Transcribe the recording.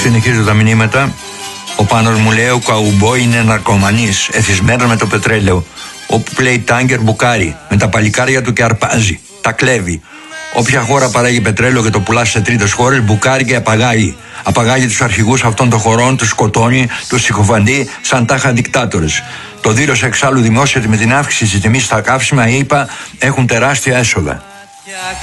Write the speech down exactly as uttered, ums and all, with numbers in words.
συνεχίζω τα μηνύματα. Ο Πάνος μου λέει: ο καουμπόι είναι ναρκωμανής, εθισμένος με το πετρέλαιο. Όπου πλέει τάγκερ μπουκάρει, με τα παλικάρια του και αρπάζει. Τα κλέβει. Όποια χώρα παράγει πετρέλαιο και το πουλά σε τρίτες χώρες, μπουκάρει και απαγάγει. Απαγάγει τους αρχηγούς αυτών των χωρών, τους σκοτώνει, τους συκοφαντεί σαν τάχα δικτάτορες. Το δήλωσε εξάλλου δημόσια ότι με την αύξηση της τιμής στα καύσιμα, οι ΗΠΑ έχουν τεράστια έσοδα.